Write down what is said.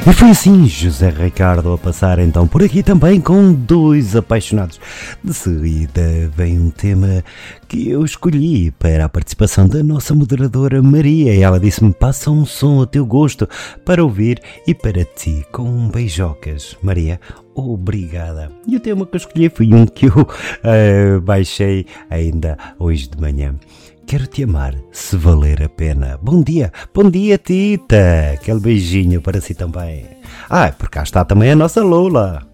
E foi assim José Ricardo a passar então por aqui também com dois apaixonados. De seguida vem um tema que eu escolhi para a participação da nossa moderadora Maria. E ela disse-me: passa um som a teu gosto para ouvir e para ti, com beijocas. Maria, obrigada. E o tema que eu escolhi foi um que eu baixei ainda hoje de manhã. Quero te amar, se valer a pena. Bom dia, Tita. Aquele beijinho para si também. Por cá está também a nossa Lola.